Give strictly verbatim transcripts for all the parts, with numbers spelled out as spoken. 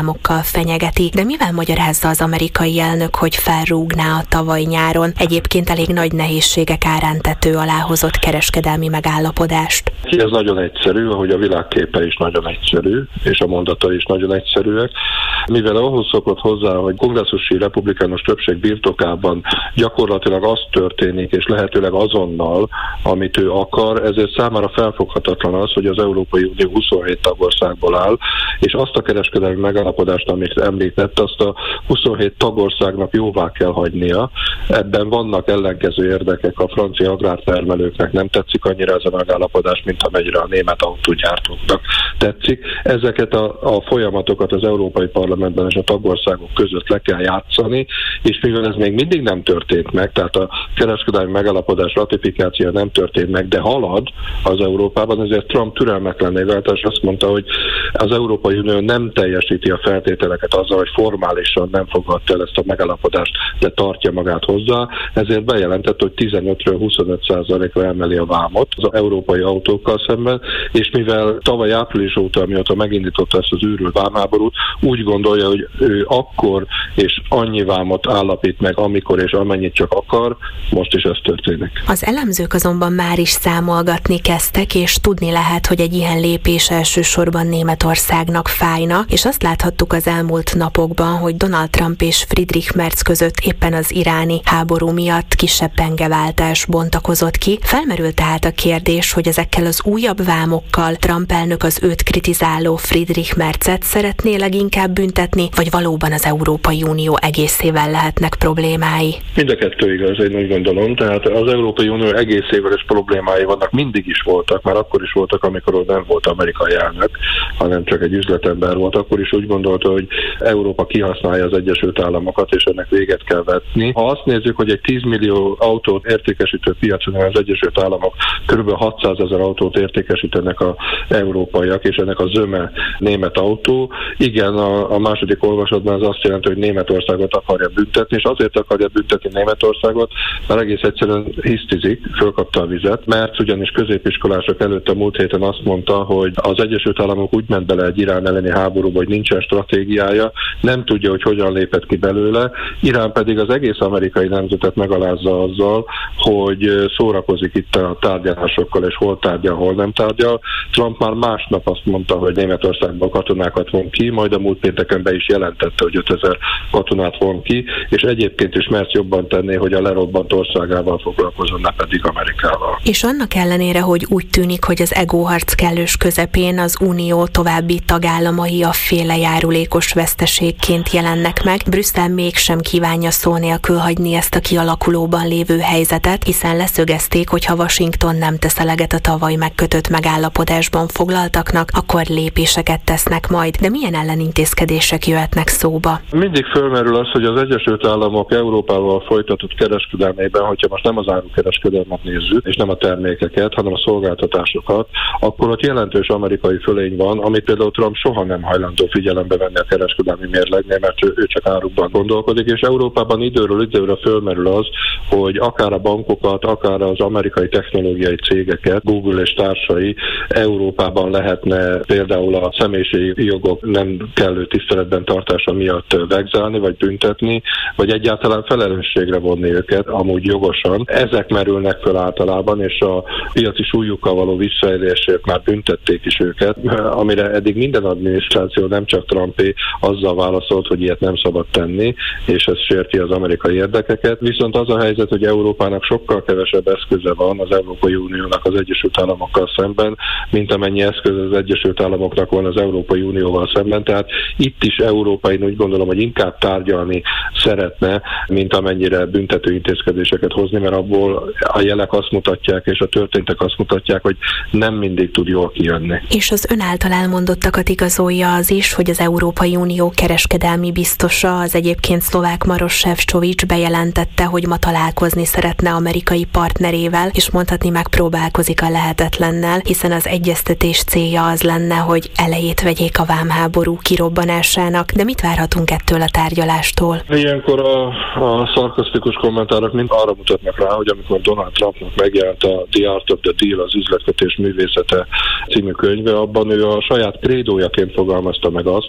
vámokkal fenyegeti. De mivel magyarázza az amerikai elnök, hogy felrúgná a tavaly nyáron egyébként elég nagy nehézségek árán tető alá hozott kereskedelmi megállapodást? Ez nagyon egyszerű, ahogy a világképe is nagyon egyszerű, és a mondatai is nagyon egyszerűek. Mivel ahhoz szokott hozzá, hogy kongresszusi republikánus többség birtokában gyakorlatilag az történik, és lehetőleg azonnal, amit ő akar, ezért számára felfoghatatlan az, hogy az Európai Unió huszonhét tagországból áll, és azt a kereskedelmi megállapodást, amit említett, azt a huszonhét tagországnak jóvá kell hagynia. Ebben vannak ellenkező érdekek, a francia agrártermelőknek nem tetszik annyira ez a megállapodás, mint amennyire a német autógyártóknak tetszik. Ezeket a, a folyamatokat az Európai Parlamentben és a tagországok között le kell játszani, és mivel ez még mindig nem történt meg, tehát a kereskedelmi megállapodás ratifikációja nem történt meg, de halad az Európában, ezért Trump türelmetlenné vált, és azt mondta, hogy az Európai Unió nem teljesíti a feltételeket azzal, hogy formálisan nem fogadta el ezt a megállapodást, de tartja magát hozzá, ezért bejelentett, hogy tizenötről huszonöt százalékra emeli a vámot az európai autókkal szemben, és mivel tavaly április óta, amióta megindította ezt az őrült vámháborút, úgy gondolja, hogy ő akkor és annyi vámot állapít meg, amikor és amennyit csak akar, most is ez történik. Az elemzők azonban már is számolgatni kezdtek, és tudni lehet, hogy egy ilyen lépés elsősorban Németországnak fájna, és azt láthattuk az elmúlt napokban, hogy Donald Trump és Friedrich Merz között éppen az iráni háború miatt kisebb pengeváltás bontakozott ki. Felmerült tehát a kérdés, hogy ezekkel az újabb vámokkal Trump elnök az őt kritizáló Friedrich Merzet szeretné leginkább büntetni, vagy valóban az Európai Unió egészével lehetnek problémái? Mind a kettő igaz, én úgy gondolom. Tehát az Európai Unió egészével is problémái vannak, mindig is voltak, már akkor is voltak, amikor nem volt amerikai elnök, hanem csak egy üzletember volt. Akkor is úgy gondolta, hogy Európa kihasználja az Egyesült Államokat, és ennek véget kell vetni. Ha azt nézzük, hogy egy tíz millió autót értékesítő piacon az Egyesült Államok kb. hatszázezer autót értékesítenek az európaiak, és ennek a zöme német autó. Igen, a, a második olvasatban az azt jelenti, hogy Németországot akarja büntetni, és azért akarja büntetni Németországot, mert egész egyszerűen hisztizik, fölkapta a vizet, mert ugyanis középiskolások előtt a múlt héten azt mondta, hogy az Egyesült Államok úgy ment bele egy Irán elleni háborúba, hogy nincsen stratégiája, nem tudja, hogy hogyan lépett ki belőle, Irán pedig az egész amerikai nemzetet megalázza azzal, hogy szórakozik itt a tárgyalásokkal, és hol tárgyal, hol nem tárgyal. Trump már másnap azt mondta, hogy Németországban katonákat von ki, majd a múlt pénteken be is jelentette, hogy ötezer katonát von ki, és egyébként is Merz jobban tenné, hogy a lerobbant országával foglalkozon, ne pedig Amerikával. És annak ellenére, hogy úgy tűnik, hogy az egóharc kellős közepén az Unió további tagállamai a féle járulékos veszteségként jelennek meg, Brüsszel mégsem kívánja szó nélkül hagyni ezt a kialakulóban lévő helyzetet, hiszen leszögezték, hogy ha Washington nem tesz eleget a tavaly megkötött megállapodásban foglaltaknak, akkor lépéseket tesznek majd. De milyen ellenintézkedések jöhetnek szóba? Mindig fölmerül az, hogy az Egyesült Államok Európával folytatott kereskedelmében, hogyha most nem az árukereskedelmet nézzük, és nem a termékeket, hanem a szolgáltatásokat, akkor ott jelentős amerikai fölény van, amit például Trump soha nem hajlandó figyelembe venni a kereskedelmi mérlegnél, mert ő csak árukban gondolkodik, és Európában időről időre fölmerül az, hogy akár a bankokat, akár az amerikai technológiai cégeket, Google és társai Európában lehetne például a személyiségi jogok nem kellő tiszteletben tartása miatt vegzálni, vagy büntetni, vagy egyáltalán felelősségre vonni őket, amúgy jogosan. Ezek merülnek föl általában, és a piaci súlyukkal való visszaélésért már büntették is őket, amire eddig minden adminisztráció, nem csak Trumpé, azzal válaszolt, hogy ilyet nem szabad tenni, és ez sérti az amerikai érdekeket. Viszont az a helyzet, hogy Európának sokkal kevesebb eszköze van az Európai Uniónak az Egyesült Államokkal szemben, mint amennyi eszköz az Egyesült Államoknak van az Európai Unióval szemben. Tehát itt is Európa, én úgy gondolom, hogy inkább tárgyalni szeretne, mint amennyire büntető intézkedéseket hozni, mert abból a jelek azt mutatják, és a történtek azt mutatják, hogy nem mindig tud jól kijönni. És az ön által elmondottakat igazolja az is, hogy az Európai Unió kereskedelmi biztosa, az egyébként szlovák Maroš Šefčovič bejelentette, hogy ma találkozni szeretne amerikai partnerével, és mondhatni megpróbálkozik a lehetetlennel, hiszen az egyeztetés célja az lenne, hogy elejét vegyék a vámháború kirobbanásának, de mit várhatunk ettől a tárgyalástól? Ilyenkor a, a szarkasztikus kommentárok mind arra mutatnak rá, hogy amikor Donald Trumpnak megjelent a The Art of the Deal, az üzletkötés művészete című könyve, abban ő a saját krédójaként fogalmazta meg azt,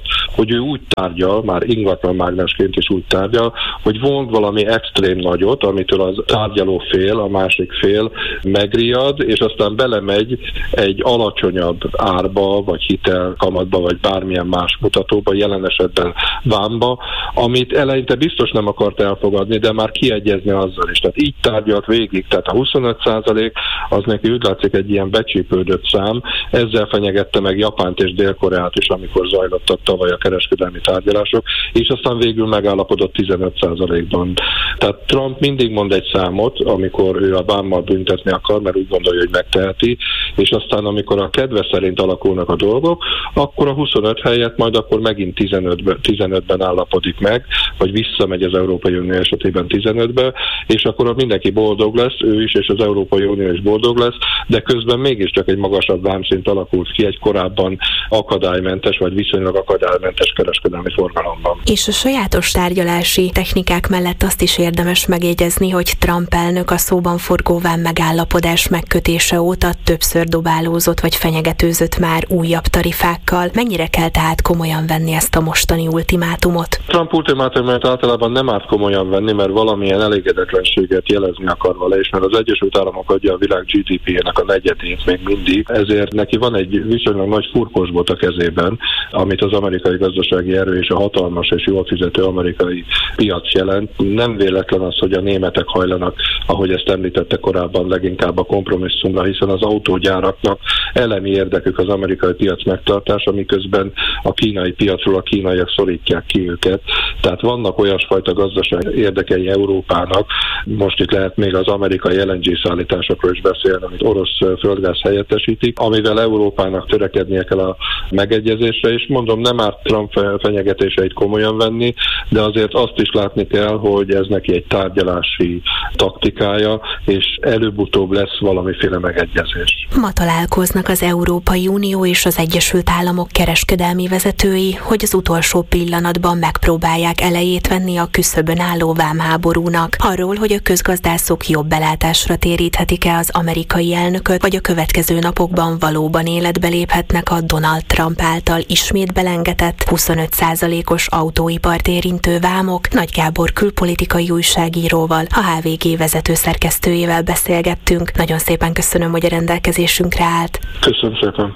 hogy ő úgy tárgyal, már ingatlanmágnásként is úgy tárgyal, hogy vont valami extrém nagyot, amitől az tárgyaló fél, a másik fél megriad, és aztán belemegy egy alacsonyabb árba, vagy hitelkamatba, vagy bármilyen más mutatóba, jelen esetben vámba, amit eleinte biztos nem akart elfogadni, de már kiegyezni azzal is. Tehát így tárgyalt végig. Tehát a huszonöt százalék az neki úgy látszik egy ilyen becsípődött szám, ezzel fenyegette meg Japánt és Dél-Koreát is, amikor zajlottak tavaly a kereskedelmi tárgyalások, és aztán végül megállapodott tizenöt százalékban. Tehát Trump mindig mond egy számot, amikor ő a vámmal büntetni akar, mert úgy gondolja, hogy megteheti, és aztán amikor a kedve szerint alakulnak a dolgok, akkor a huszonöt helyett majd akkor megint tizenötben, tizenötben állapodik meg, vagy visszamegy az Európai Unió esetében tizenötbe, és akkor mindenki boldog lesz, ő is, és az Európai Unió is boldog lesz, de közben mégiscsak egy magasabb vámszint alakult ki egy korábban akadálymentes, vagy viszonylag akadálymentes kereskedelmi forgalomban. És a sajátos tárgyalási technikák mellett azt is érdemes megjegyezni, hogy Trump elnök a szóban forgó vám megállapodás megkötése óta többször dobálózott vagy fenyegetőzött már újabb tarifákkal. Mennyire kell tehát komolyan venni ezt a mostani ultimátumot? Trump ultimátumát általában nem árt komolyan venni, mert valamilyen elégedetlenséget jelezni akar vele, és mert az Egyesült Államok adja a világ gé dé pé-nek a negyedét még mindig, ezért neki van egy viszonylag nagy furkósbot a kezében, amit az amerikai gazdasági erő és a hatalmas és jól fizető amerikai piac jelent. Nem véletlen az, hogy a németek hajlanak, ahogy ezt említette korábban, leginkább a kompromisszumra, hiszen az autógyáraknak elemi érdekük az amerikai piac megtartása, miközben a kínai piacról a kínaiak szorítják ki őket. Tehát vannak olyasfajta gazdaság érdekei Európának, most itt lehet még az amerikai el en gé szállításokról is beszélni, amit orosz földgáz helyettesítik, amivel Európának törekednie kell a megegyezésre, és mondom, nem árt Trump fenyegetéseit komolyan venni, de azért azt is látni kell, hogy ez neki egy tárgyalási taktikája, és előbb-utóbb lesz valamiféle megegyezés. Ma találkoznak az Európai Unió és az Egyesült Államok kereskedelmi vezetői, hogy az utolsó pillanatban megpróbálják elejét venni a küszöbön álló vámháborúnak. Arról, hogy a közgazdászok jobb belátásra téríthetik-e az amerikai elnököt, vagy a következő napokban valóban életbe léphetnek a Donald Trump által ismét belengetett huszonöt százalékos autóipart érintő vámok. Nagy Gábor külpolitikai újságíróval, a há vé gé vezető szerkesztőjével beszélgettünk. Nagyon szépen köszönöm, hogy a rendelkezésünkre állt. Köszönöm szépen.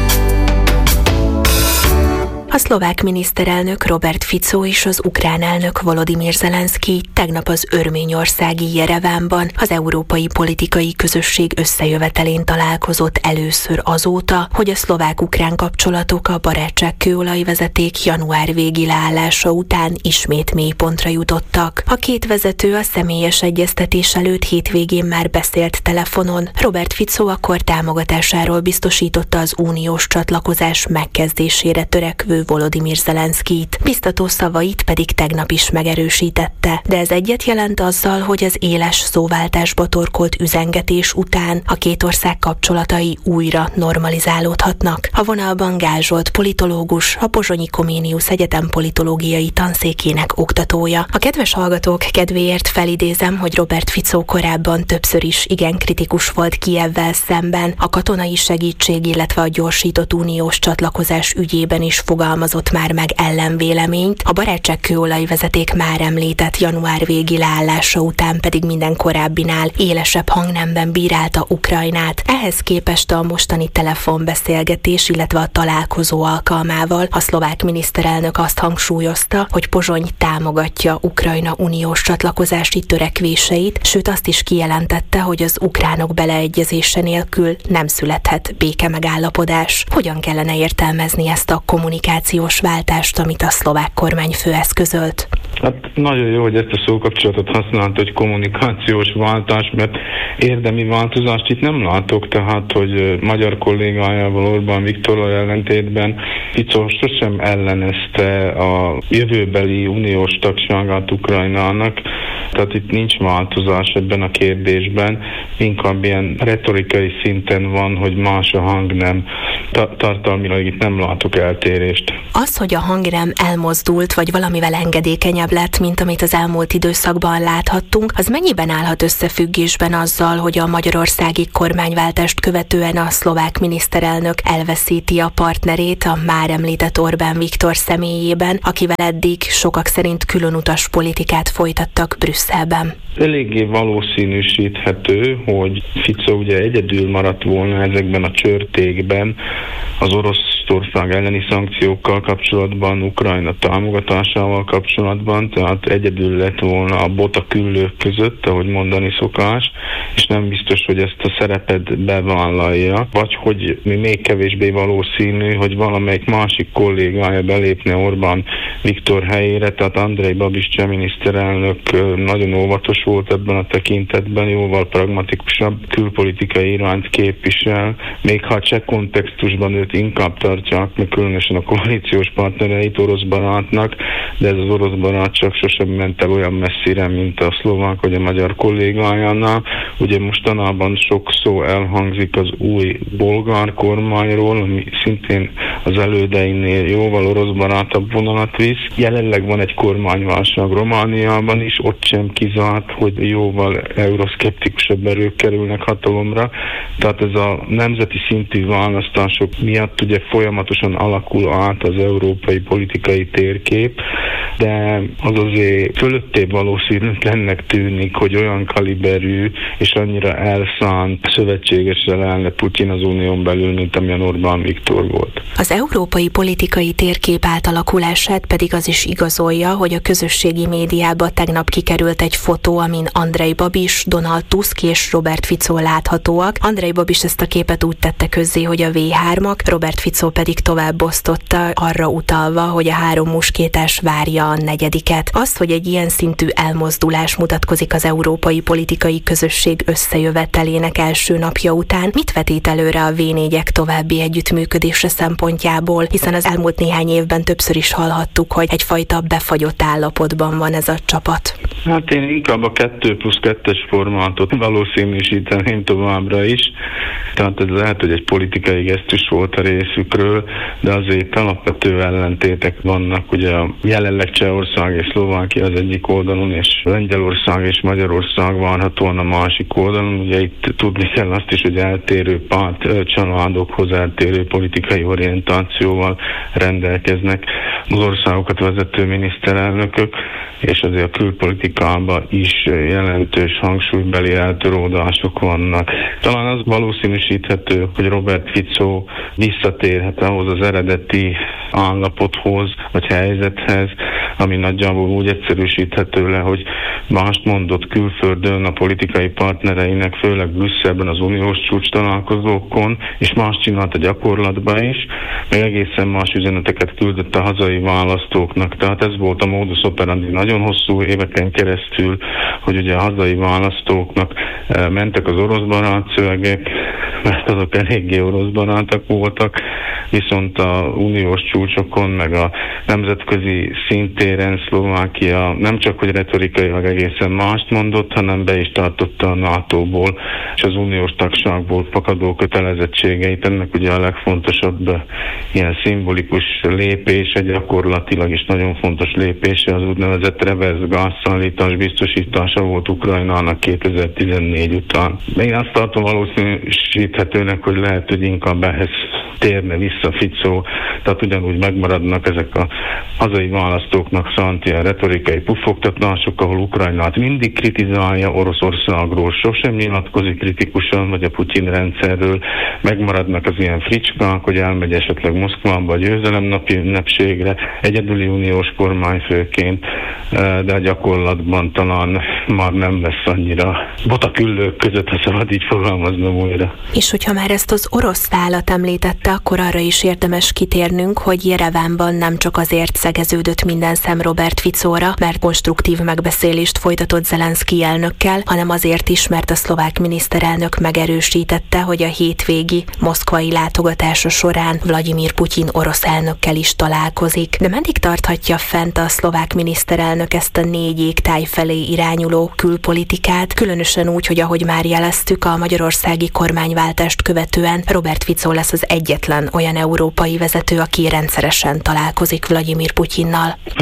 A szlovák miniszterelnök Robert Fico és az ukrán elnök Volodymyr Zelenszky tegnap az örményországi Jerevánban az európai politikai közösség összejövetelén találkozott először azóta, hogy a szlovák-ukrán kapcsolatok a barátságkőolajvezeték január végi leállása után ismét mélypontra jutottak. A két vezető a személyes egyeztetés előtt hétvégén már beszélt telefonon. Robert Fico akkor támogatásáról biztosította az uniós csatlakozás megkezdésére törekvő Volodymyr Zelenszkyt. Biztató szavait pedig tegnap is megerősítette, de ez egyet jelent azzal, hogy az éles szóváltásba torkolt üzengetés után a két ország kapcsolatai újra normalizálódhatnak. A vonalban Gál Zsolt politológus, a Pozsonyi Comenius Egyetem politológiai tanszékének oktatója. A kedves hallgatók kedvéért felidézem, hogy Robert Fico korábban többször is igen kritikus volt Kijevvel szemben, a katonai segítség, illetve a gyorsított uniós csatlakozás ügyében is fogalmazott már meg ellenvéleményt, a barátságkőolajvezeték már említett január végi leállása után pedig minden korábbinál élesebb hangnemben bírálta Ukrajnát. Ehhez képest a mostani telefonbeszélgetés, illetve a találkozó alkalmával a szlovák miniszterelnök azt hangsúlyozta, hogy Pozsony támogatja Ukrajna uniós csatlakozási törekvéseit, sőt azt is kijelentette, hogy az ukránok beleegyezése nélkül nem születhet békemegállapodás. Hogyan kellene értelmezni ezt a kommunikációs váltást, amit a szlovák kormányfő eszközölt? Hát nagyon jó, hogy ezt a szókapcsolatot használta, hogy kommunikációs váltás, mert érdemi változást itt nem látok, tehát, hogy magyar kollégájával, Orbán Viktorral ellentétben Fico sosem ellenezte a jövőbeli uniós tagságát Ukrajnának, tehát itt nincs változás ebben a kérdésben, inkább ilyen retorikai szinten van, hogy más a hangnem. Ta- tartalmilag itt nem látok eltérést. Az, hogy a hangnem elmozdult, vagy valamivel engedékenyebb inkább lett, mint amit az elmúlt időszakban láthattunk, az mennyiben állhat összefüggésben azzal, hogy a magyarországi kormányváltást követően a szlovák miniszterelnök elveszíti a partnerét, a már említett Orbán Viktor személyében, akivel eddig sokak szerint különutas politikát folytattak Brüsszelben? Eléggé valószínűsíthető, hogy Fico ugye egyedül maradt volna ezekben a csörtékben az Oroszország elleni szankciókkal kapcsolatban, Ukrajna támogatásával kapcsolatban, tehát egyedül lett volna a bota küllők között, ahogy mondani szokás, és nem biztos, hogy ezt a szerepet bevállalja, vagy hogy még kevésbé valószínű, hogy valamelyik másik kollégája belépne Orbán Viktor helyére, tehát Andrej Babiš cseh miniszterelnök nagyon óvatos volt ebben a tekintetben, jóval pragmatikusabb külpolitikai irányt képvisel, még ha a cseh kontextusban őt inkább tartják, meg különösen a koalíciós partnereit orosz barátnak, de ez az orosz barát csak sosem ment el olyan messzire, mint a szlovák vagy a magyar kollégájánál. Ugye mostanában sok szó elhangzik az új bolgár kormányról, ami szintén az elődeinél jóval orosz barátabb vonalat visz. Jelenleg van egy kormányválság Romániában is, ott sem kizárt, hogy jóval euroszkeptikusabb erők kerülnek hatalomra. Tehát ez a nemzeti szintű választások miatt ugye folyamatosan alakul át az európai politikai térkép, de az azért fölöttébb valószínűtlennek tűnik, hogy olyan kaliberű és annyira elszánt szövetségesre lenne Putyin az unión belül, mint amilyen Orbán Viktor volt. Az európai politikai térkép átalakulását pedig az is igazolja, hogy a közösségi médiába tegnap kikerült egy fotó, amin Andrej Babiš, Donald Tusk és Robert Fico láthatóak. Andrej Babiš ezt a képet úgy tette közzé, hogy a vé hármak, Robert Fico pedig tovább osztotta, arra utalva, hogy a három muskétás várja a negyediket. Az, hogy egy ilyen szintű elmozdulás mutatkozik az európai politikai közösség összejövetelének első napja után, mit vetít előre a vé négyek további együttműködése szempontjából, hiszen az elmúlt néhány évben többször is hallhattuk, hogy egyfajta befagyott állapotban van ez a csapat. Hát én inkább a kettő plusz kettes formátot valószínűsíteném továbbra is. Tehát ez lehet, hogy egy politikai gesztus volt a részükről, de azért alapvető ellentétek vannak. Ugye jelenleg Csehország és Szlovákia az egyik oldalon, és Lengyelország és Magyarország várhatóan a másik oldalon. Ugye itt tudni kell azt is, hogy eltérő párt családokhoz eltérő politikai orientációval rendelkeznek az országokat vezető miniszterelnökök, és azért a külpolitikában is jelentős hangsúlybeli eltörődések vannak. Talán az valószínűsíthető, hogy Robert Fico visszatérhet ahhoz az eredeti állapothoz, vagy helyzethez, ami nagyjából úgy egyszerűsíthető le, hogy mást mondott külföldön a politikai partnereinek, főleg Brüsszelben az uniós csúcs találkozókon, és más csinált a gyakorlatban is, meg egészen más üzeneteket küldött a hazai választóknak. Tehát ez volt a modus operandi nagyon hosszú éveken keresztül, hogy ugye a hazai választóknak mentek az orosz barát szövegek, mert azok eléggé orosz barátak voltak, viszont a uniós csúcsokon, meg a nemzetközi szintéren Szlovákia nem csak, hogy retorikailag egészen mást mondott, hanem be is tartotta a nátóból és az uniós tagságból fakadó kötelezettségeit. Ennek ugye a legfontosabb ilyen szimbolikus lépése, gyakorlatilag is nagyon fontos lépése az úgynevezett reverse gázszállítás biztosítása volt Ukrajnának kétezer-tizennégy után. Én azt tartom valószínűsíthetőnek, hogy lehet, hogy inkább ehhez térne vissza Fico, tehát ugyanúgy megmaradnak ezek a hazai választóknak szánt ilyen retorikai puffogtatások, ahol Ukrajnát mindig kritizálja, Oroszországról sosem nyilatkozik kritikusan, vagy a Putyin rendszerről, megmaradnak az ilyen fricskák, hogy elmegy esetleg Moszkvába a győzelemnapi ünnepségre, egyedüli uniós kormányfőként, de a gyakorlatban talán már nem lesz annyira botaküllők között, ha szabad így fogalmaznom újra. És hogyha már ezt az orosz tálat említette, akkor arra is érdemes kitérnünk, hogy Jerevánban nem csak azért szegeződött minden szem Robert Ficóra, mert konstruktív megbeszélést folytatott Zelenszky elnökkel, hanem azért is, mert a szlovák miniszterelnök megerősítette, hogy a hétvégi moszkvai látogatása során Vladimir Putyin orosz elnökkel is találkozik. De meddig tarthatja fent a szlovák miniszterelnök ezt a négy égtáj felé irányuló külpolitikát, különösen úgy, hogy ahogy már jeleztük, a magyarországi kormányváltást követően Robert Fico lesz az egyetlen olyan európai vezető, aki rendszeresen találkozik Vladimir Putyinnal.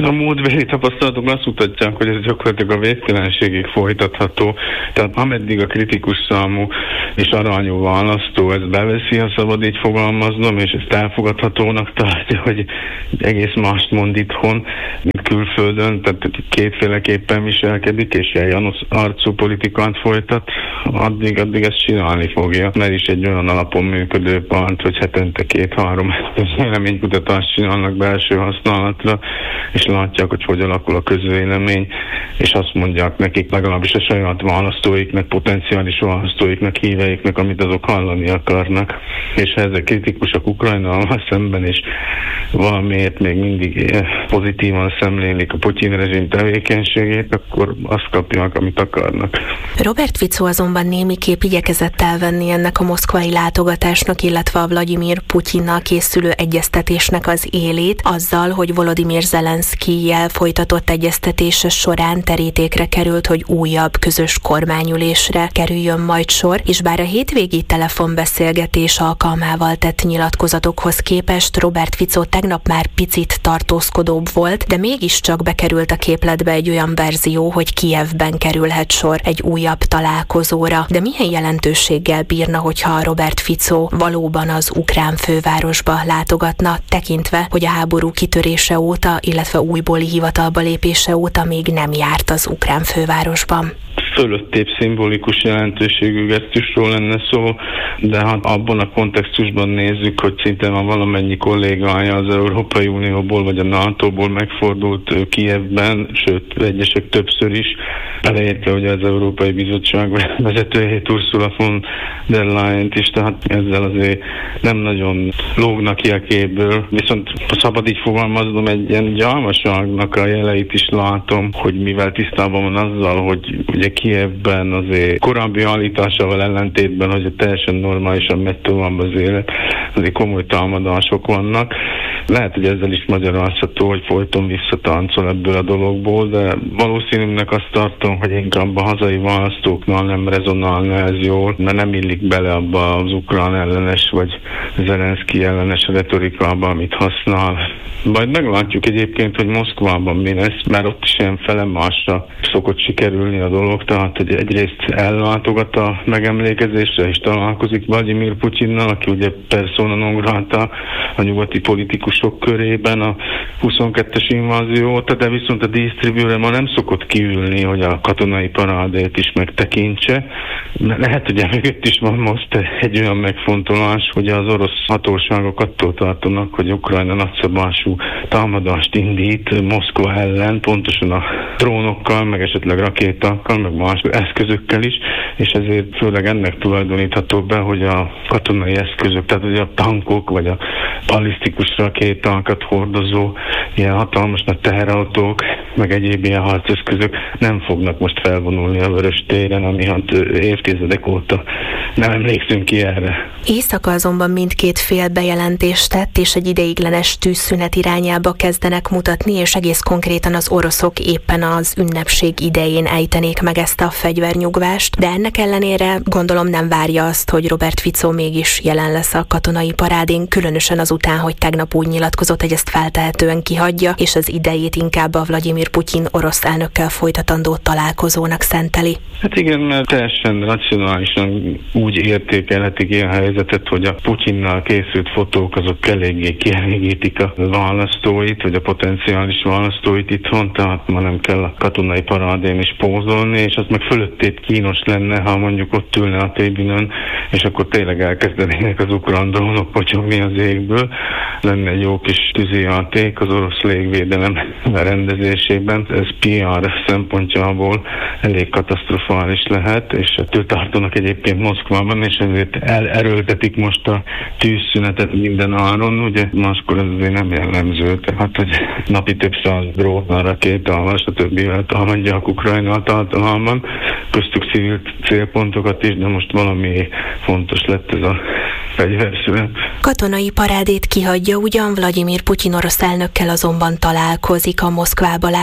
A múltbeli tapasztalatok azt mutatják, hogy ez gyakorlatilag a végtelenségig folytatható. Tehát ameddig a kritikus számú és aranyú választó ezt beveszi, ha szabad így fogalmaznom, és ezt elfogadhatónak tartja, hogy egész mást mond itthon, mint külföldön, tehát kétféleképpen viselkedik, és ilyen arcú politikát folytat, addig, addig ezt csinálni fogja. Mert is egy olyan alapon működő párt, hogy hetente két-három véleménykutatást csinálnak belső használatra, és látják, hogy hogy alakul a közvélemény, és azt mondják nekik, legalábbis a saját választóiknak, potenciális választóiknak, híveiknek, amit azok hallani akarnak. És ha ezek kritikusok Ukrajnával szemben is valamiért még mindig pozitívan szemlélik a Putyin rezsim tevékenységét, akkor azt kapják, amit akarnak. Robert Fico azonban némiképp igyekezett elvenni ennek a moszkvai látogatásnak, illetve a Vladimir Putyinnal készülő egyeztetésnek az élét, azzal, hogy Volodymyr Zelenszkijjel folytatott egyeztetése során terítékre került, hogy újabb közös kormányülésre kerüljön majd sor, és bár a hétvégi telefonbeszélgetés alkalmával tett nyilatkozatokhoz képest Robert Fico tegnap már picit tartózkodóbb volt, de mégiscsak bekerült a képletbe egy olyan verzió, hogy Kijevben kerülhet sor egy újabb találkozóra. De milyen jelentőséggel bírna, hogyha Robert Fico valóban az ukrán fővárosba látogatna, tekintve, hogy a háború kitörése óta, illetve újbóli hivatalba lépése óta még nem járt az ukrán fővárosban? Fölöttébb szimbolikus jelentőségű gesztusról lenne szó, de hát abban a kontextusban nézzük, hogy szinte már valamennyi kollégája az Európai Unióból vagy a nátóból megfordult Kijevben, sőt egyesek többször is, elérte ugye az Európai Bizottság vezetőjét, Ursula von der Leyent is, tehát ezzel azért nem nagyon lógnak ki a képből, viszont szabad így fogalmaznom, egy ilyen gyalmaságnak a jeleit is látom, hogy mivel tisztában van azzal, hogy ugye Kijevben azért korábbi állításával ellentétben, hogy teljesen normálisan megy tovább az élet, azért komoly támadások vannak. Lehet, hogy ezzel is magyarázható, hogy folyton visszatáncol ebből a dologból, de valószínűnek azt tartom, hogy inkább a hazai választóknál nem rezonálna ez jól, mert nem illik bele abba az ukrán ellenes vagy Zelenszkij ellenes retorikába, amit használ. Majd meglátjuk egyébként, hogy Moszkvában mi lesz, mert ott is ilyen felemásra szokott sikerülni a dolog, tehát hogy egyrészt ellátogat a megemlékezésre és találkozik Vladimir Putyinnal, aki ugye persona non grata a nyugati politikusok körében a huszonkettes invázió óta, de viszont a dísztribűre ma nem szokott kiülni, hogy a katonai parádét is megtekintse. Lehet, hogy emögött is van most egy olyan megfontolás, hogy az orosz hatóságok attól tartanak, hogy Ukrajna nagyszabású támadást indít Moszkva ellen, pontosan a drónokkal, meg esetleg rakétákkal, meg más eszközökkel is, és ezért főleg ennek tulajdonítható be, hogy a katonai eszközök, tehát ugye a tankok, vagy a ballisztikus rakétákat hordozó ilyen hatalmas nagy teherautók, meg egyéb ilyen harceszközök nem fognak most felvonulni a Vörös téren, ami hát évtizedek óta nem emlékszünk ki erre. Éjszaka azonban mindkét fél bejelentést tett, és egy ideiglenes tűzszünet irányába kezdenek mutatni, és egész konkrétan az oroszok éppen az ünnepség idején ejtenék meg ezt a fegyvernyugvást, de ennek ellenére gondolom nem várja azt, hogy Robert Fico mégis jelen lesz a katonai parádén, különösen azután, hogy tegnap úgy nyilatkozott, hogy ezt feltehetően kihagyja, és az idejét inkább a Vladimir Putyin orosz elnökkel folytatandó találkozónak szenteli. Hát igen, mert teljesen racionálisan úgy értékelhetik ilyen helyzetet, hogy a Putyinnal készült fotók azok eléggé kielégítik a választóit, vagy a potenciális választóit itthon, tehát ma nem kell a katonai parádén is pózolni, és az meg fölöttét kínos lenne, ha mondjuk ott ülne a tribünön, és akkor tényleg elkezdenének az ukrán drónok potyogni az égből. Lenne egy jó kis tűzijáték az orosz légvédelem rendezésében. Ez pé er szempontjából elég katasztrofális lehet, és ettől tartanak egyébként Moszkvában, és ezért elerőltetik most a tűzszünetet minden áron, ugye máskor ez azért nem jellemző, tehát hogy napi több száz drónnal, rakétával, stb. Támadják Ukrajnát általában, köztük civil célpontokat is, de most valami fontos lett ez a fegyverszünet. Katonai parádét kihagyja ugyan, Vladimir Putyin orosz elnökkel azonban találkozik a Moszkvába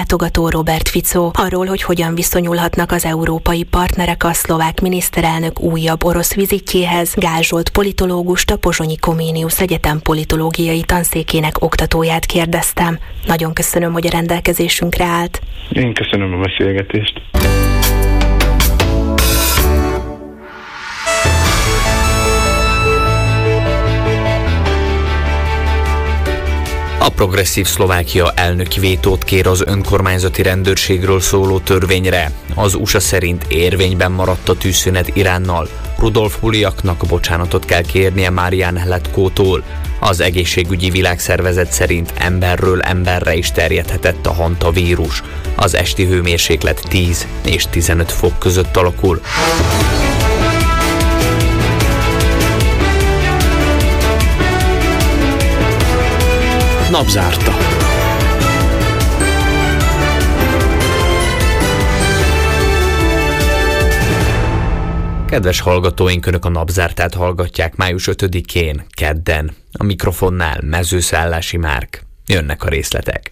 látogató Robert Fico arról, hogy hogyan viszonyulhatnak az európai partnerek a szlovák miniszterelnök újabb orosz vizitjéhez. Gál Zsolt politológust, a Pozsonyi Comenius Egyetem politológiai tanszékének oktatóját kérdeztem. Nagyon köszönöm, hogy a rendelkezésünkre állt. Én köszönöm a beszélgetést. A progresszív Szlovákia elnöki vétót kér az önkormányzati rendőrségről szóló törvényre. Az u es á szerint érvényben maradt a tűzszünet Iránnal. Rudolf Huliaknak bocsánatot kell kérnie Marian Hletkótól. Az egészségügyi világszervezet szerint emberről emberre is terjedhetett a hantavírus. Az esti hőmérséklet tíz és tizenöt fok között alakul. Napzárta. Kedves hallgatóink, Önök a Napzártát hallgatják május ötödikén, kedden. A mikrofonnál Mezőszállási Márk. Jönnek a részletek.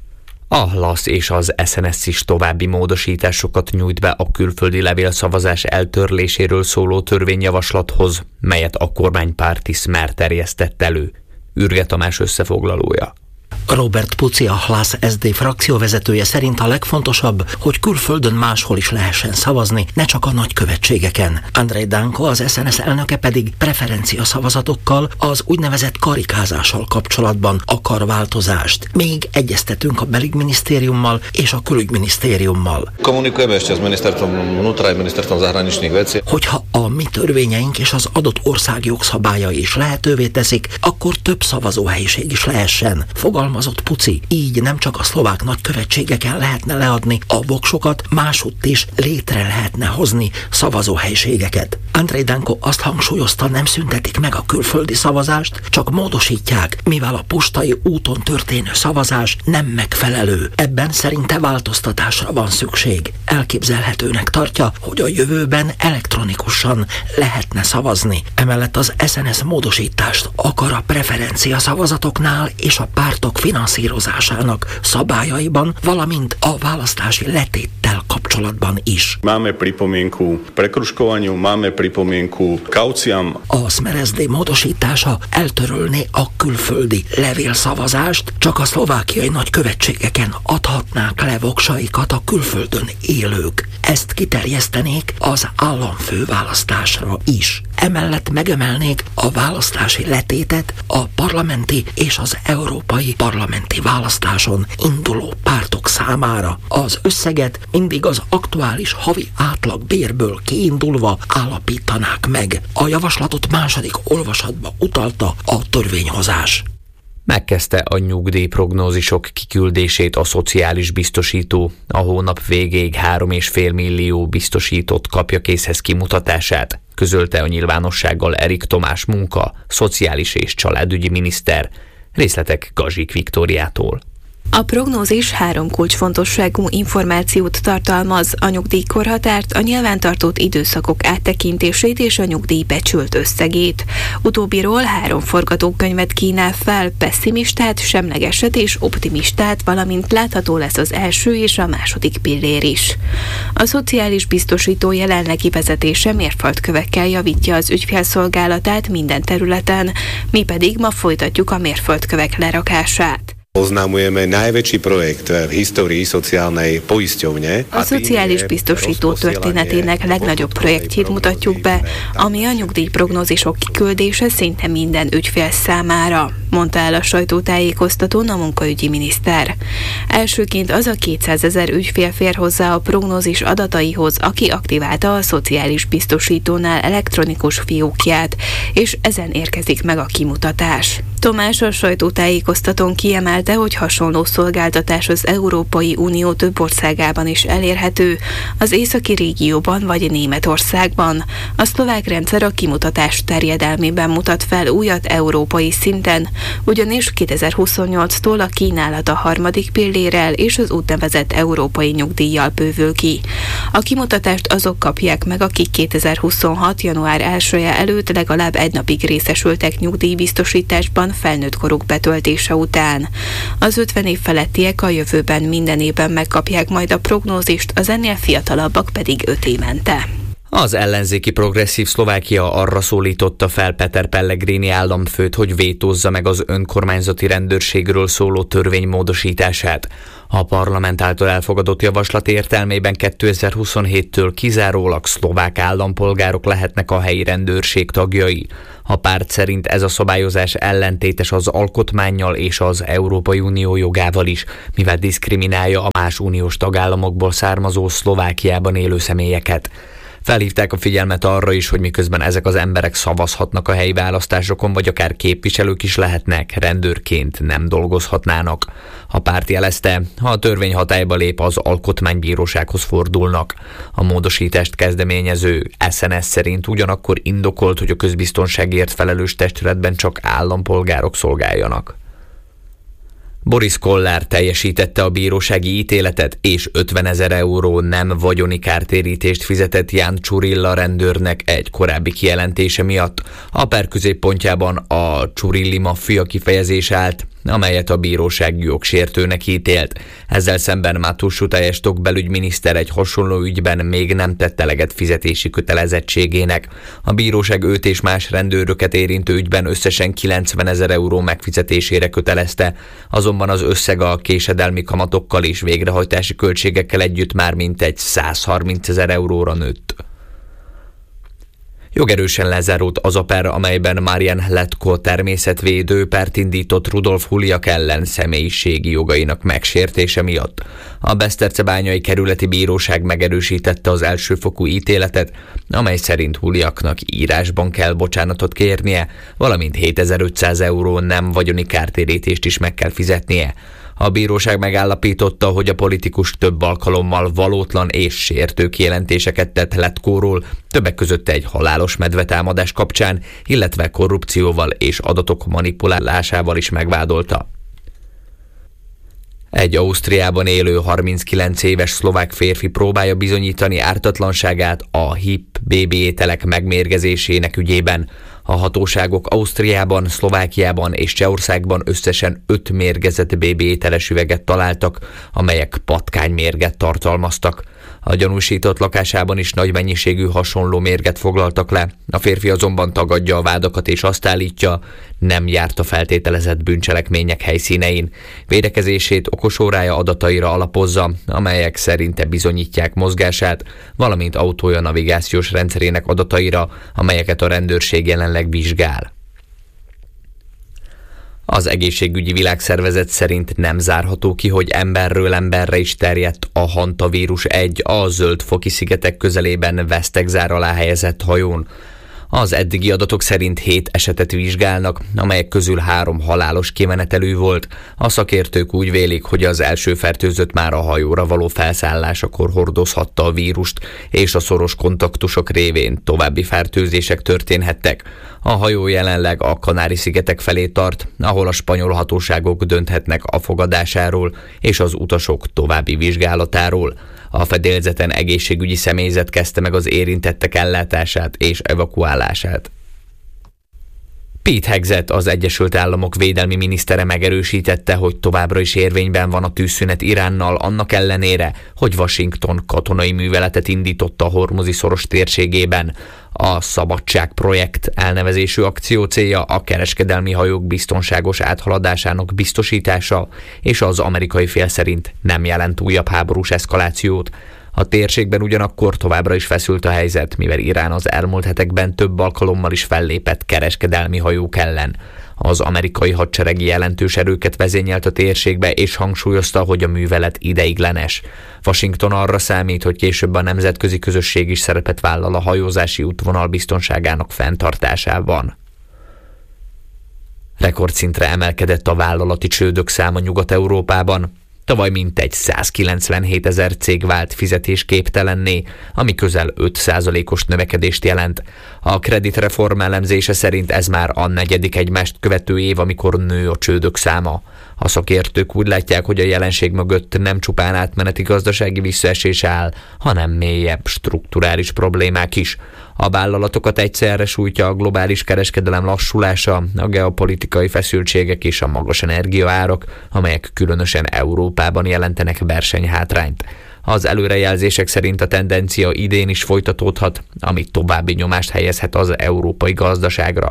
A LASZ és az es en es is további módosításokat nyújt be a külföldi levélszavazás eltörléséről szóló törvényjavaslathoz, melyet a kormánypárti Smer terjesztett elő. Ürge Tamás összefoglalója. Robert Puci, a LASZ es zé dé frakcióvezetője szerint a legfontosabb, hogy külföldön máshol is lehessen szavazni, ne csak a nagykövetségeken. Andrej Danko, az es en es elnöke pedig preferencia szavazatokkal, az úgynevezett karikázással kapcsolatban akar változást. Még egyeztetünk a belügyminisztériummal és a külügyminisztériummal. Kommunikujeme ešte s ministerstvom vnútra, ministerstvom zahraničných vecí. Hogyha a mi törvényeink és az adott ország jogszabályai is lehetővé teszik, akkor több szavazóhelyiség is lehessen. Fogalmazott Puci. Így nem csak a szlovák nagykövetségeken lehetne leadni a voksokat, másutt is létre lehetne hozni szavazóhelyiségeket. Andrej Danko azt hangsúlyozta, nem szüntetik meg a külföldi szavazást, csak módosítják, mivel a postai úton történő szavazás nem megfelelő. Ebben szerinte változtatásra van szükség. Elképzelhetőnek tartja, hogy a jövőben elektronikusan lehetne szavazni. Emellett az es en es módosítást akar a preferencia szavazatoknál és a pártok finanszírozásának szabályaiban, valamint a választási letéttel kapcsolatban is. Máme pripomienku prekružkovaniu, máme pripomienku kauciám. A Smer es zé dé módosítása eltörölné a külföldi levélszavazást, csak a szlovákiai nagykövetségeken adhatnák le voksaikat a külföldön élők. Ezt kiterjesztenék az államfőválasztásra is. Emellett megemelnék a választási letétet a parlamenti és az európai parlamenti választáson induló pártok számára. Az összeget mindig az aktuális havi átlagbérből kiindulva állapítanák meg. A javaslatot második olvasatba utalta a törvényhozás. Megkezdte a nyugdíjprognózisok kiküldését a szociális biztosító. A hónap végéig három és fél millió biztosított kapja készhez kimutatását, közölte a nyilvánossággal Erik Tomás munka, szociális és családügyi miniszter. Részletek Gazsik Viktóriától. A prognózis három kulcsfontosságú információt tartalmaz: a nyugdíjkorhatárt, a nyilvántartott időszakok áttekintését és a nyugdíj becsült összegét. Utóbbiról három forgatókönyvet kínál fel, pesszimistát, semlegeset és optimistát, valamint látható lesz az első és a második pillér is. A szociális biztosító jelenlegi vezetése mérföldkövekkel javítja az ügyfélszolgálatát minden területen, mi pedig ma folytatjuk a mérföldkövek lerakását. Oznámujeme najväčší projekt v histórii sociálnej poisťovne. A szociális biztosító történetének legnagyobb projektjét mutatjuk be, ami a nyugdíjprognózisok kiküldése szinte minden ügyfél számára, mondta el a sajtótájékoztatón a munkaügyi miniszter. Elsőként az a kétszázezer ügyfél fér hozzá a prognózis adataihoz, aki aktiválta a szociális biztosítónál elektronikus fiókját, és ezen érkezik meg a kimutatás. Tomás a sajtótájékoztatón kiemelte, hogy hasonló szolgáltatás az Európai Unió több országában is elérhető, az északi régióban vagy Németországban. A szlovák rendszer a kimutatás terjedelmében mutat fel újat európai szinten, ugyanis kétezer-huszonnyolctól a kínálat a harmadik pillérrel és az úgynevezett európai nyugdíjjal bővül ki. A kimutatást azok kapják meg, akik kétezer-huszonhat. január elseje előtt legalább egy napig részesültek nyugdíjbiztosításban felnőtt koruk betöltése után. Az ötven év felettiek a jövőben minden évben megkapják majd a prognózist, az ennél fiatalabbak pedig öt évente. Az ellenzéki Progresszív Szlovákia arra szólította fel Peter Pellegrini államfőt, hogy vétózza meg az önkormányzati rendőrségről szóló törvény módosítását. A parlament által elfogadott javaslat értelmében kétezer-huszonhéttől kizárólag szlovák állampolgárok lehetnek a helyi rendőrség tagjai. A párt szerint ez a szabályozás ellentétes az alkotmánnyal és az Európai Unió jogával is, mivel diszkriminálja a más uniós tagállamokból származó Szlovákiában élő személyeket. Felhívták a figyelmet arra is, hogy miközben ezek az emberek szavazhatnak a helyi választásokon, vagy akár képviselők is lehetnek, rendőrként nem dolgozhatnának. A párt jelezte, ha a törvény hatályba lép, az alkotmánybírósághoz fordulnak. A módosítást kezdeményező es en es szerint ugyanakkor indokolt, hogy a közbiztonságért felelős testületben csak állampolgárok szolgáljanak. Boris Kollár teljesítette a bírósági ítéletet, és ötvenezer euró nem vagyoni kártérítést fizetett Jan Csurilla rendőrnek egy korábbi kijelentése miatt. A per középpontjában a Csurilli maffia kifejezés állt, amelyet a bíróság jogsértőnek ítélt. Ezzel szemben Mátus Utajesztok belügyminiszter egy hasonló ügyben még nem tett eleget fizetési kötelezettségének. A bíróság őt és más rendőröket érintő ügyben összesen kilencvenezer euró megfizetésére kötelezte, azonban az összeg a késedelmi kamatokkal és végrehajtási költségekkel együtt már mintegy százharmincezer euróra nőtt. Jogerősen lezárult az a per, amelyben Marian Letko természetvédő pert indított Rudolf Huliak ellen személyiségi jogainak megsértése miatt. A Besztercebányai kerületi bíróság megerősítette az elsőfokú ítéletet, amely szerint Huliaknak írásban kell bocsánatot kérnie, valamint hétezer-ötszáz euró nem vagyoni kártérítést is meg kell fizetnie. A bíróság megállapította, hogy a politikus több alkalommal valótlan és sértő kijelentéseket tett Letkóról, többek között egy halálos medvetámadás kapcsán, illetve korrupcióval és adatok manipulálásával is megvádolta. Egy Ausztriában élő harminckilenc éves szlovák férfi próbálja bizonyítani ártatlanságát a hip bébi ételek megmérgezésének ügyében. A hatóságok Ausztriában, Szlovákiában és Csehországban összesen öt mérgezett bébi ételes üveget találtak, amelyek patkánymérget tartalmaztak. A gyanúsított lakásában is nagy mennyiségű hasonló mérget foglaltak le. A férfi azonban tagadja a vádakat és azt állítja, nem járt a feltételezett bűncselekmények helyszínein. Védekezését okosórája adataira alapozza, amelyek szerinte bizonyítják mozgását, valamint autója navigációs rendszerének adataira, amelyeket a rendőrség jelenleg vizsgál. Az egészségügyi világszervezet szerint nem zárható ki, hogy emberről emberre is terjedt a hantavírus egy a Zöld-foki szigetek közelében Vesztegzár alá helyezett hajón. Az eddigi adatok szerint hét esetet vizsgálnak, amelyek közül három halálos kimenetelű volt. A szakértők úgy vélik, hogy az első fertőzött már a hajóra való felszállásakor hordozhatta a vírust, és a szoros kontaktusok révén további fertőzések történhettek. A hajó jelenleg a Kanári-szigetek felé tart, ahol a spanyol hatóságok dönthetnek a fogadásáról és az utasok további vizsgálatáról. A fedélzeten egészségügyi személyzet kezdte meg az érintettek ellátását és evakuálását. Pete Hegseth, az Egyesült Államok védelmi minisztere megerősítette, hogy továbbra is érvényben van a tűzszünet Iránnal, annak ellenére, hogy Washington katonai műveletet indított a Hormuzi szoros térségében. A Szabadság projekt elnevezésű akció célja a kereskedelmi hajók biztonságos áthaladásának biztosítása, és az amerikai fél szerint nem jelent újabb háborús eszkalációt. A térségben ugyanakkor továbbra is feszült a helyzet, mivel Irán az elmúlt hetekben több alkalommal is fellépett kereskedelmi hajók ellen. Az amerikai hadseregi jelentős erőket vezényelt a térségbe, és hangsúlyozta, hogy a művelet ideiglenes. Washington arra számít, hogy később a nemzetközi közösség is szerepet vállal a hajózási útvonal biztonságának fenntartásában. Rekordszintre emelkedett a vállalati csődök száma Nyugat-Európában. Tavaly mintegy százkilencvenhét ezer cég vált fizetésképtelenné, ami közel öt százalékos növekedést jelent. A kreditreform elemzése szerint ez már a negyedik egymást követő év, amikor nő a csődök száma. A szakértők úgy látják, hogy a jelenség mögött nem csupán átmeneti gazdasági visszaesés áll, hanem mélyebb strukturális problémák is. A vállalatokat egyszerre sújtja a globális kereskedelem lassulása, a geopolitikai feszültségek és a magas energiaárak, amelyek különösen Európában jelentenek versenyhátrányt. Az előrejelzések szerint a tendencia idén is folytatódhat, ami további nyomást helyezhet az európai gazdaságra.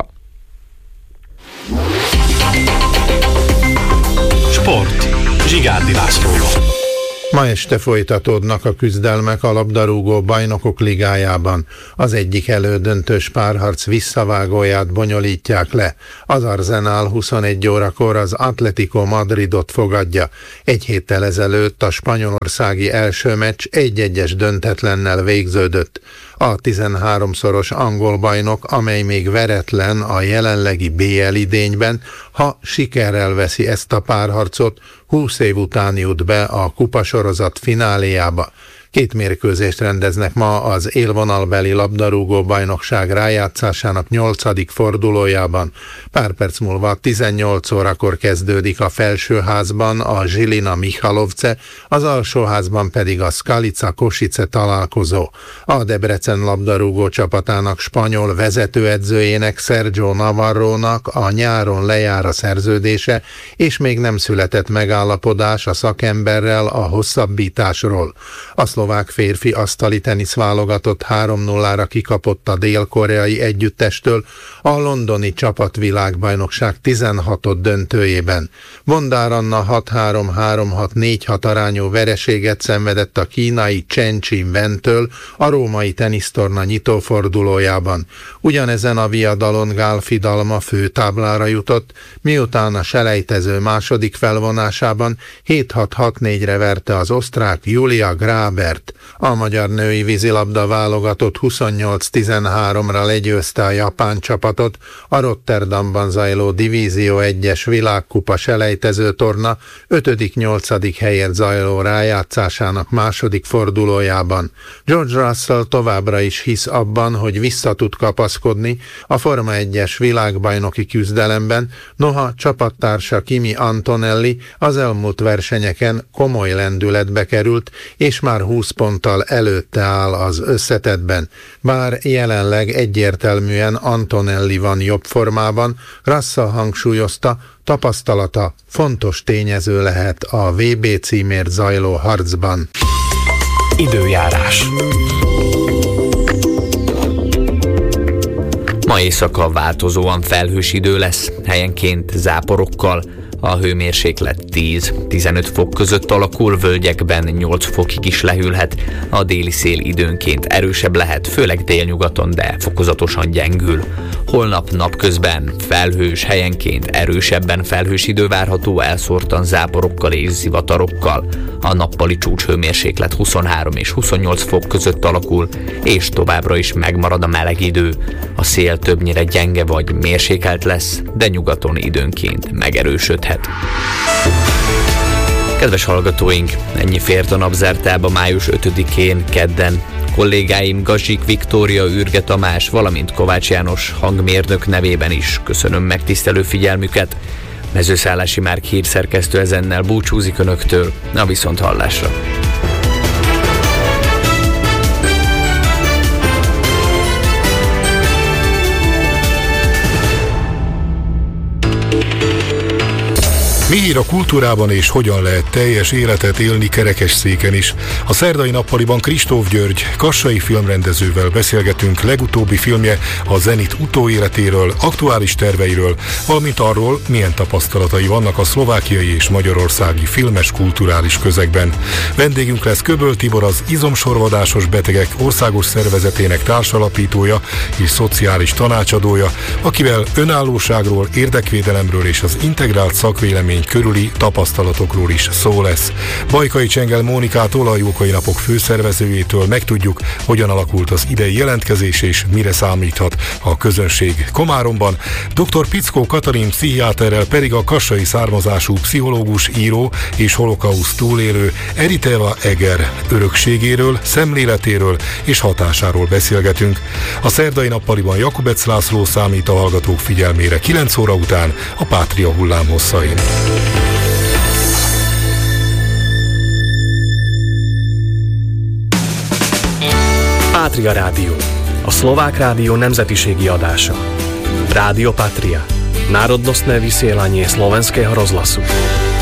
Sport. Zsigárdi Lászlóval. Ma este folytatódnak a küzdelmek a labdarúgó bajnokok ligájában. Az egyik elődöntős párharc visszavágóját bonyolítják le. Az Arsenal huszonegy órakor az Atlético Madridot fogadja. Egy héttel ezelőtt a spanyolországi első meccs egy-egyes döntetlennel végződött. A tizenháromszoros angol bajnok, amely még veretlen a jelenlegi bé el idényben, ha sikerrel veszi ezt a párharcot, húsz év után jut be a kupasorozat fináléjába. Két mérkőzést rendeznek ma az élvonalbeli labdarúgó bajnokság rájátszásának nyolcadik fordulójában. Pár perc múlva tizennyolc órakor kezdődik a felsőházban a Žilina Michalovce, az alsóházban pedig a Skalica Košice találkozó. A Debrecen labdarúgó csapatának spanyol vezetőedzőjének, Sergio Navarrónak a nyáron lejár a szerződése, és még nem született megállapodás a szakemberrel a hosszabbításról. A szlovák férfi asztali tenisz válogatott három nullára kikapott a dél-koreai együttestől a londoni csapatvilágbajnokság tizenhatodik döntőjében. Bondár Anna hat-három, három-hat, négy-hat arányú vereséget szenvedett a kínai Chen Qinwen-től a római tenisztorna nyitófordulójában. Ugyanezen a viadalon Gál Fidalma főtáblára jutott, miután a selejtező második felvonásában hét-hat, hat-négyre verte az osztrák Julia Grabert. A magyar női vízilabda válogatott huszonnyolc tizenháromra legyőzte a japán csapatot a Rotterdamban zajló Divízió egyes világkupa selejtező torna ötödik-nyolcadik helyért zajló rájátszásának második fordulójában. George Russell továbbra is hisz abban, hogy vissza tud kapaszkodni a Forma egyes világbajnoki küzdelemben, noha csapattársa Kimi Antonelli az elmúlt versenyeken komoly lendületbe került, és már húsz ponttal előtte áll az összetettben. Bár jelenleg egyértelműen Antonelli van jobb formában, Russell hangsúlyozta, tapasztalata fontos tényező lehet a vé bé címért zajló harcban. Időjárás. Ma éjszaka változóan felhős idő lesz, helyenként záporokkal. A hőmérséklet tíz-tizenöt fok között alakul, völgyekben nyolc fokig is lehűlhet. A déli szél időnként erősebb lehet, főleg délnyugaton, de fokozatosan gyengül. Holnap napközben felhős, helyenként erősebben felhős idő várható, elszórtan záporokkal és zivatarokkal. A nappali csúcshőmérséklet huszonhárom és huszonnyolc fok között alakul, és továbbra is megmarad a meleg idő. A szél többnyire gyenge vagy mérsékelt lesz, de nyugaton időnként megerősödhet. Kedves hallgatóink, ennyi fért a Napzártába május ötödikén, kedden. Kollégáim Gazsik Viktória, Ürge Tamás, valamint Kovács János hangmérnök nevében is köszönöm megtisztelő figyelmüket. Mezőszállási Márk hírszerkesztő ezennel búcsúzik önöktől, a viszonthallásra. Mi hír a kultúrában és hogyan lehet teljes életet élni kerekesszéken is? A szerdai nappaliban Kristóf György, kassai filmrendezővel beszélgetünk legutóbbi filmje a Zenit utóéletéről, aktuális terveiről, valamint arról, milyen tapasztalatai vannak a szlovákiai és magyarországi filmes kulturális közegben. Vendégünk lesz Köböl Tibor, az Izomsorvadásos Betegek Országos Szervezetének társalapítója és szociális tanácsadója, akivel önállóságról, érdekvédelemről és az integrált szakvélemény körüli tapasztalatokról is szó lesz. Bajkai Csengel Mónikától, a Jókai Napok főszervezőjétől megtudjuk, hogyan alakult az idei jelentkezés és mire számíthat a közönség Komáromban. doktor Pickó Katalin pszichiáterrel pedig a kassai származású pszichológus, író és holokauszt túlélő Eriteva Eger örökségéről, szemléletéről és hatásáról beszélgetünk. A szerdai nappaliban Jakubec László számít a hallgatók figyelmére kilenc óra után a Pátria hullámhosszain. Patria Rádió, a szlovák rádió nemzetiségi adása. Rádio Patria, národnostné vysielanie slovenského rozhlasu.